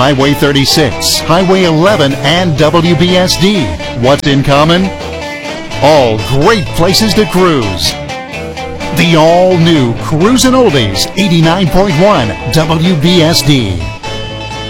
Highway 36, Highway 11, and WBSD. What's in common? All great places to cruise. The all-new Cruisin' Oldies 89.1 WBSD.